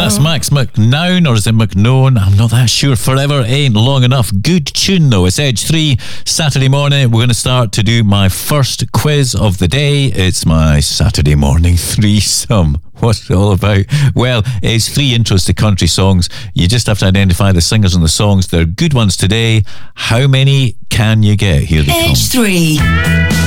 That's Max McNown, or is it McNown? I'm not that sure. Forever Ain't Long Enough. Good tune, though. It's Edge 3, Saturday morning. We're going to start to do my first quiz of the day. It's my Saturday morning threesome. What's it all about? Well, it's 3 intros to country songs. You just have to identify the singers and the songs. They're good ones today. How many can you get? Here they come. Edge 3.